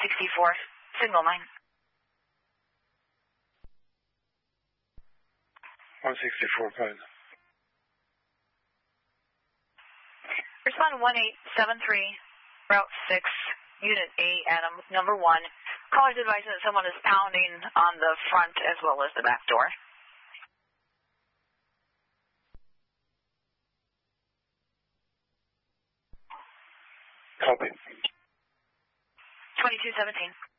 signal 9. 164, go ahead. Respond 1873, Route 6, Unit A, Adam, number 1. Caller's advising that someone is pounding on the front as well as the back door. Copy. 2217.